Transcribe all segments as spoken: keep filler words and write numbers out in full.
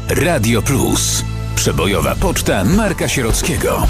Radio Plus. Przebojowa poczta Marka Sierockiego.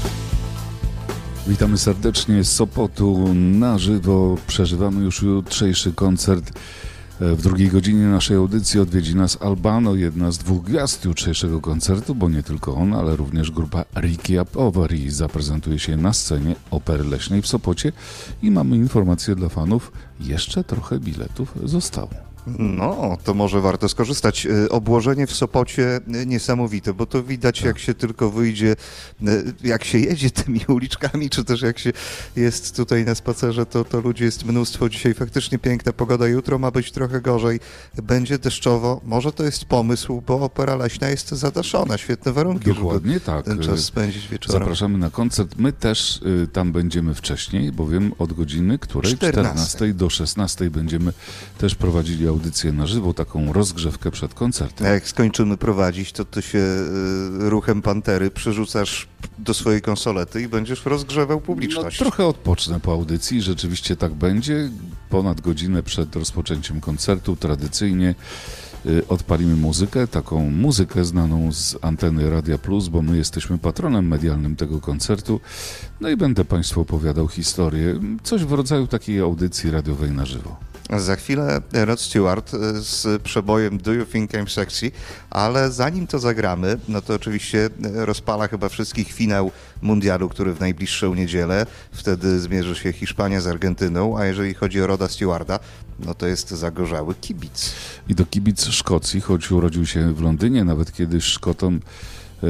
Witamy serdecznie z Sopotu na żywo. Przeżywamy już jutrzejszy koncert. W drugiej godzinie naszej audycji odwiedzi nas Albano, jedna z dwóch gwiazd jutrzejszego koncertu, bo nie tylko on, ale również grupa Ricky Up Over zaprezentuje się na scenie Opery Leśnej w Sopocie i mamy informację dla fanów, jeszcze trochę biletów zostało. No, to może warto skorzystać. Obłożenie w Sopocie niesamowite, bo to widać, tak. Jak się tylko wyjdzie, jak się jedzie tymi uliczkami, czy też jak się jest tutaj na spacerze, to, to ludzi jest mnóstwo. Dzisiaj faktycznie piękna pogoda, jutro ma być trochę gorzej, będzie deszczowo. Może to jest pomysł, bo Opera Leśna jest zadaszona, świetne warunki, dokładnie, żeby tak. ten czas spędzić wieczorem. Zapraszamy na koncert. My też y, tam będziemy wcześniej, bowiem od godziny, której czternastej do szesnastej będziemy też prowadzili audycję na żywo, taką rozgrzewkę przed koncertem. A jak skończymy prowadzić, to ty się y, ruchem pantery przerzucasz do swojej konsolety i będziesz rozgrzewał publiczność. No, trochę odpocznę po audycji, rzeczywiście tak będzie. Ponad godzinę przed rozpoczęciem koncertu tradycyjnie y, odpalimy muzykę, taką muzykę znaną z anteny Radia Plus, bo my jesteśmy patronem medialnym tego koncertu. No i będę Państwu opowiadał historię, coś w rodzaju takiej audycji radiowej na żywo. Za chwilę Rod Stewart z przebojem Do You Think I'm Sexy, ale zanim to zagramy, no to oczywiście rozpala chyba wszystkich finał mundialu, który w najbliższą niedzielę. Wtedy zmierzy się Hiszpania z Argentyną, a jeżeli chodzi o Roda Stewarta, no to jest zagorzały kibic. I to kibic Szkocji, choć urodził się w Londynie, nawet kiedyś Szkotom yy,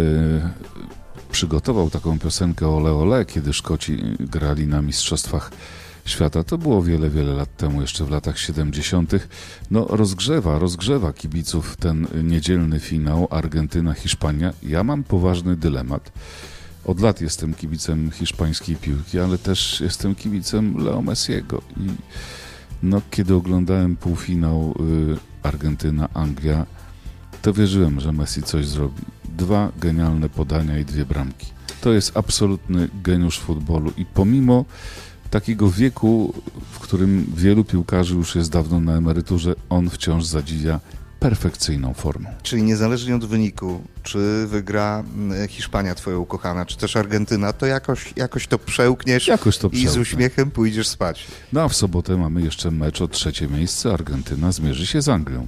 przygotował taką piosenkę Ole Ole, kiedy Szkoci grali na mistrzostwach świata. To było wiele, wiele lat temu, jeszcze w latach siedemdziesiątych. No rozgrzewa, rozgrzewa kibiców ten niedzielny finał Argentyna-Hiszpania. Ja mam poważny dylemat. Od lat jestem kibicem hiszpańskiej piłki, ale też jestem kibicem Leo Messiego. I no, kiedy oglądałem półfinał y, Argentyna-Anglia, to wierzyłem, że Messi coś zrobi. Dwa genialne podania i dwie bramki. To jest absolutny geniusz futbolu i pomimo takiego wieku, w którym wielu piłkarzy już jest dawno na emeryturze, on wciąż zadziwia perfekcyjną formą. Czyli niezależnie od wyniku, czy wygra Hiszpania twoja ukochana, czy też Argentyna, to jakoś, jakoś to przełkniesz jakoś to i z uśmiechem pójdziesz spać. No a w sobotę mamy jeszcze mecz o trzecie miejsce. Argentyna zmierzy się z Anglią.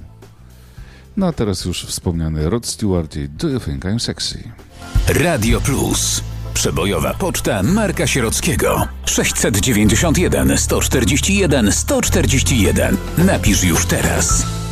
No a teraz już wspomniany Rod Stewart i Do You Think I'm Sexy? Radio Plus. Przebojowa poczta Marka Sierockiego. sześćset dziewięćdziesiąt jeden sto czterdzieści jeden sto czterdzieści jeden. Napisz już teraz.